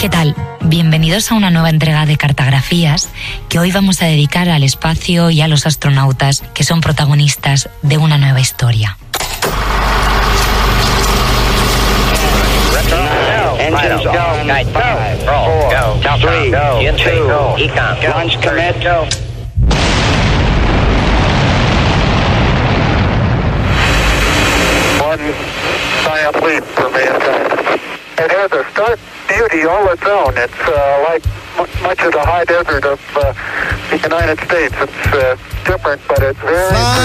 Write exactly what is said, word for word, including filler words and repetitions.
¿Qué tal? Bienvenidos a una nueva entrega de Cartografías que hoy vamos a dedicar al espacio y a los astronautas que son protagonistas de una nueva historia. Engines go. Night five. Roll. Go. Three. Go. Two. Econ. Launch commit. Go. One giant leap for mankind. It has a stark beauty all its own. It's uh, like m- much of the high desert of uh, the United States. It's uh, different, but it's very...